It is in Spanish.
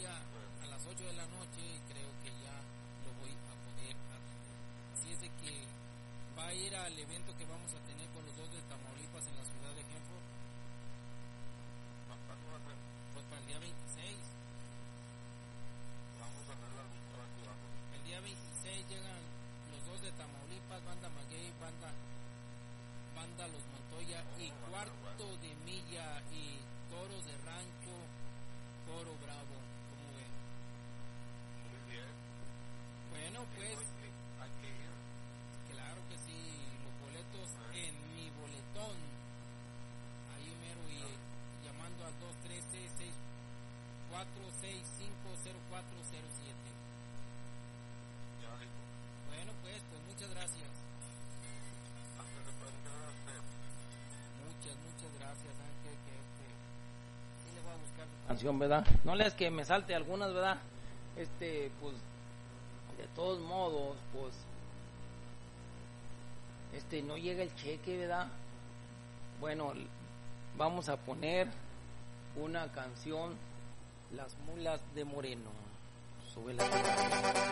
día a las 8 de la noche creo que ya lo voy a poder atender. Así es de que va a ir al evento que vamos a tener con los dos de Tamaulipas en la ciudad de Hanford. Pues para el día 26. Vamos a ver la luz para que vamos. El día 26 llegan los dos de Tamaulipas, banda Maguey, banda Los Montoya y Cuarto de Milla y Toros de Rancho, Toro Bravo. ¿Cómo ven? Muy bien. Bueno, pues Hay que ir. claro que sí, los boletos en mi boletón. Ahí mero y llamando al 213-465-0407. Ya dijo. Bueno, pues muchas gracias. Antes de prender a usted. Muchas gracias, Ángel, que sí le voy a buscar canción, ¿verdad? No les que me salte algunas, ¿verdad? Pues, de todos modos, pues, no llega el cheque, ¿verdad? Bueno, vamos a poner una canción, Las Mulas de Moreno. Sube la